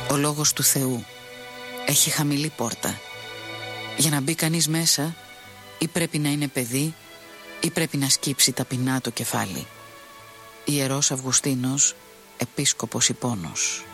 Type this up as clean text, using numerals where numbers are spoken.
Ο λόγος του Θεού έχει χαμηλή πόρτα. Για να μπει κανείς μέσα, ή πρέπει να είναι παιδί, ή πρέπει να σκύψει ταπεινά το κεφάλι. Ιερός Αυγουστίνος, επίσκοπος Ιππώνος.